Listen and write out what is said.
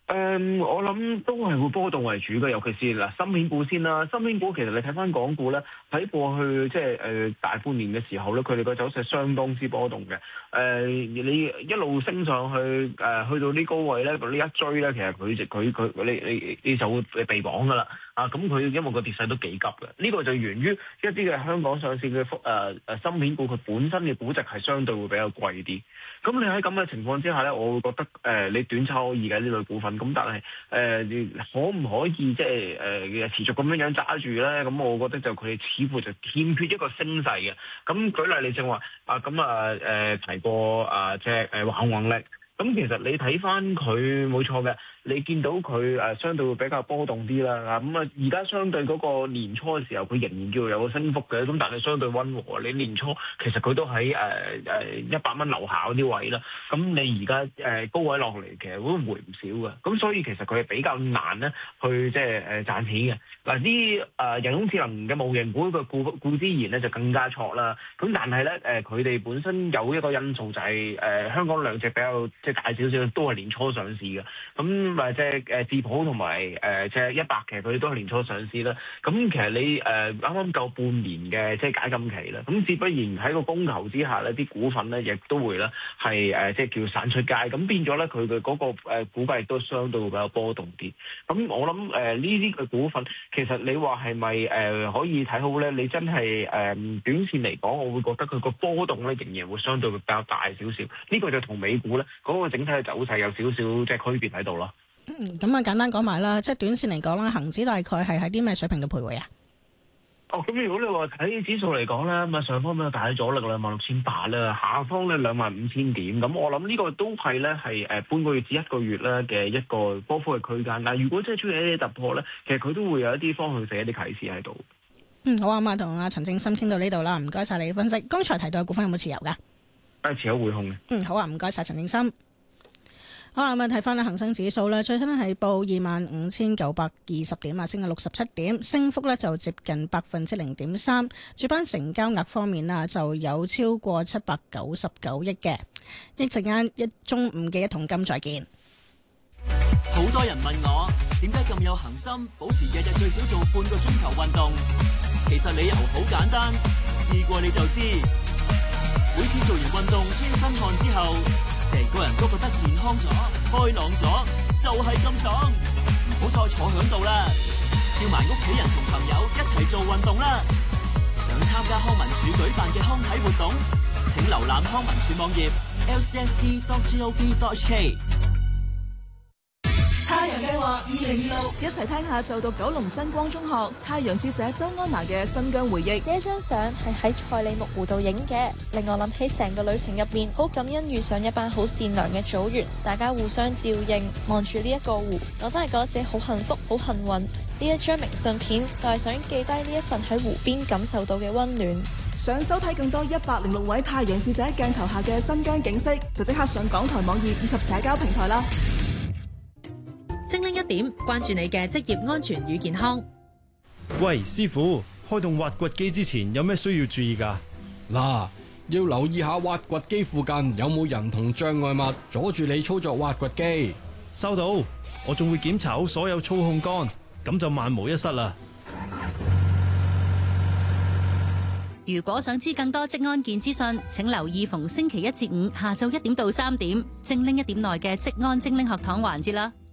我諗都係會波動為主嘅，尤其是嗱芯片股先啦。芯片股其實你睇翻港股咧，喺過去即係大半年嘅時候咧，佢哋個走勢相當之波動嘅。你一路升上去，去到呢高位咧，呢一追咧，其實你就會被綁噶啦。咁佢因為個跌勢都幾急嘅，呢個就源於一啲嘅香港上市嘅芯片股，佢本身嘅估值係相對會比較貴啲。咁你喺咁嘅情況之下咧，我會覺得你短炒可以嘅呢類股份，咁但係你可唔可以即係持續咁樣揸住咧？咁我覺得就佢哋似乎就欠缺一個升勢嘅。咁舉例你正話提過即係華宏力。咁其實你睇翻佢冇錯嘅，你見到佢相對會比較波動啲啦。而家相對嗰個年初嘅時候，佢仍然叫做有個升幅嘅，咁但係相對溫和。你年初其實佢都喺100蚊樓下嗰啲位啦。咁你而家高位落嚟，其實會回唔少嘅。咁所以其實佢係比較難咧去即係賺錢嘅。嗱啲人工智能嘅模型股嘅固之然咧就更加錯啦。咁但係咧佢哋本身有一個因素就係香港兩隻比較即係大少少都係年初上市嘅，咁即係智普同埋即係100，其實佢哋都係年初上市啦。咁其實你啱啱夠半年嘅即係解禁期啦，咁自不然喺個供求之下咧，啲股份咧亦都會咧係即係叫散出街，咁變咗咧佢嘅嗰個股價亦都相對會比較波動啲。咁我諗呢啲嘅股份，其實你話係咪可以睇好咧？你真係短線嚟講，我會覺得佢個波動咧仍然會相對會比較大少少。呢個就同美股咧嗰個整體嘅走勢有少少即係區別喺度咯。 咁簡單講埋啦，即係短線嚟講啦，恒指大概係喺啲咩水平度徘徊啊？ 咁如果你話睇指數嚟講咧，咁上方有大阻力啦，26,800啦，下方咧25,000點。咁我諗呢個都係咧係半個月至一個月咧嘅一個波幅嘅區間。但係如果真係出現一啲突破咧，其實佢都會有一啲方向性一啲啟示喺度。 好啊，咁同阿陳正深傾到呢度啦，唔該晒你嘅分析。剛才提到嘅股份有冇持有噶？ 持有匯控嘅。 好啊，唔該晒陳正深。好啦，咁啊睇翻咧恒生指數咧，最新係報25,920點啊，升咗67點，升幅咧就接近0.3%。主板成交額方面啊，就有超過799億嘅。一陣間中午嘅一桶金再見。 好多人問我點解咁有恒心，保持日日最少做半個鐘頭運動。其實理由好簡單，試過你就知。每次做完運動出身汗之後，成個人都覺得健康咗、開朗咗，就係咁爽。唔好再坐響度啦，叫埋屋企人同朋友一齊做運動啦。想參加康文署舉辦嘅康體活動，請瀏覽康文署網頁 lcsd.gov.hk。 太陽計劃2026，一齊聽下就讀九龍真光中學太陽節者周安娜嘅新疆回憶。 呢一張相係喺賽里木湖度影嘅，令我諗起成個旅程入面，好感恩遇上一班好善良嘅組員，大家互相照應，望住呢一個湖，我真係覺得自己好幸福、好幸運。呢一張明信片就係想記低呢一份喺湖邊感受到嘅溫暖。 想收睇更多106位太陽使者鏡頭下嘅新疆景色，就即刻上港台網頁以及社交平台啦。 精靈一點，關注你嘅職業安全與健康。 喂，師傅，開動挖掘機之前有咩需要注意噶？ 嗱，要留意下挖掘機附近有冇人同障礙物阻住你操作挖掘機。 收到，我仲會檢查好所有操控桿，咁就萬無一失啦。 如果想知更多職安健資訊，請留意逢星期1至5下晝1點到3點，精靈一點內嘅職安精靈學堂環節啦。